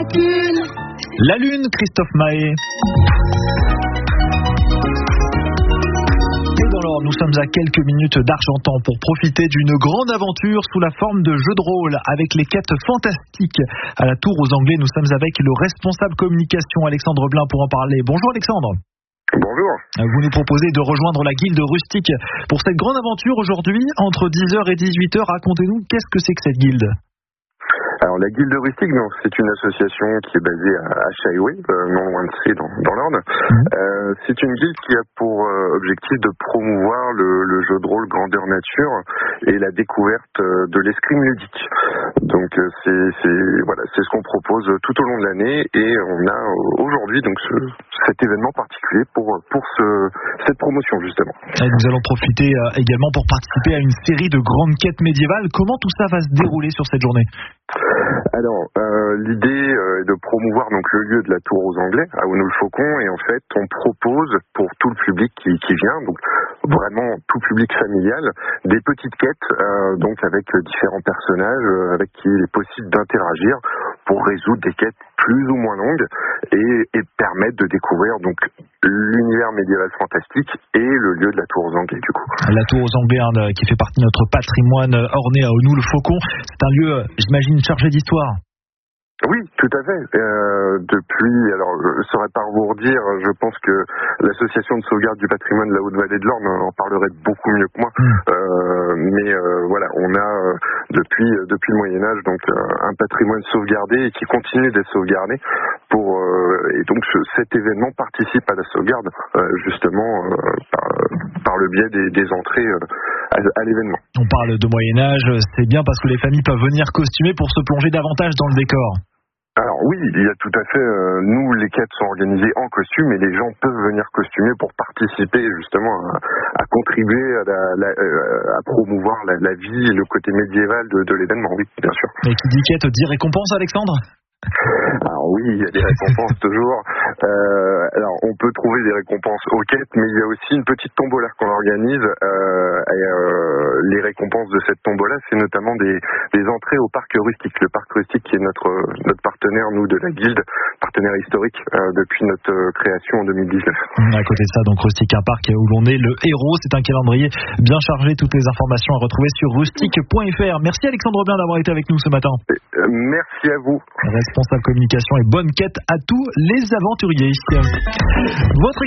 La Lune, Christophe Mahé. Nous sommes à quelques minutes d'Argentan pour profiter d'une grande aventure sous la forme de jeux de rôle avec les quêtes fantastiques. À la Tour aux Anglais, nous sommes avec le responsable communication Alexandre Blin pour en parler. Bonjour Alexandre. Bonjour. Vous nous proposez de rejoindre la guilde rustique pour cette grande aventure aujourd'hui entre 10h et 18h. Racontez-nous, qu'est-ce que c'est que cette guilde ? Alors la guilde rustique, c'est une association qui est basée à Chaillot, non loin de C, dans l'Orne. C'est une guilde qui a pour objectif de promouvoir le jeu de rôle grandeur nature et la découverte de l'escrime ludique. Donc c'est ce qu'on propose tout au long de l'année, et on a aujourd'hui donc cet événement particulier pour cette promotion justement. Et nous allons profiter également pour participer à une série de grandes quêtes médiévales. Comment tout ça va se dérouler sur cette journée ? Alors, l'idée est de promouvoir donc le lieu de la Tour aux Anglais, à Haut-Nous-le-Faucon, et en fait, on propose pour tout le public qui vient, donc vraiment tout public familial, des petites quêtes, donc avec différents personnages avec qui il est possible d'interagir pour résoudre des quêtes plus ou moins longues et permettre de découvrir donc l'univers médiéval fantastique et le lieu de la Tour aux Anglais du coup. La Tour aux Anglais qui fait partie de notre patrimoine orné à Haut-Nous-le-Faucon, c'est un lieu, j'imagine, chargé d'histoire. Oui, tout à fait. Alors je saurais pas vous redire, je pense que l'association de sauvegarde du patrimoine de la Haute-Vallée de l'Orne en parlerait beaucoup mieux que moi. Voilà, on a depuis le Moyen-Âge donc un patrimoine sauvegardé et qui continue d'être sauvegardé et donc cet événement participe à la sauvegarde justement par le biais des entrées à l'événement. On parle de Moyen-Âge, c'est bien parce que les familles peuvent venir costumer pour se plonger davantage dans le décor. Alors oui, il y a tout à fait, nous les quêtes sont organisées en costume et les gens peuvent venir costumer pour participer justement à contribuer à promouvoir la vie et le côté médiéval de l'événement, oui, bien sûr. Et qui dit quête dit récompense, Alexandre ? Alors oui, il y a des récompenses toujours. Alors on peut trouver des récompenses aux quêtes, mais il y a aussi une petite tombola qu'on organise. Les récompenses de cette tombola, c'est notamment des entrées au parc rustique. Le parc rustique qui est notre partenaire, nous, de la guilde, partenaire historique depuis notre création en 2019. À côté de ça, donc Rustique, un parc où l'on est le héros. C'est un calendrier bien chargé. Toutes les informations à retrouver sur rustique.fr. Merci Alexandre Blin d'avoir été avec nous ce matin. Merci à vous. Responsable communication et bonne quête à tous les aventuriers. Votre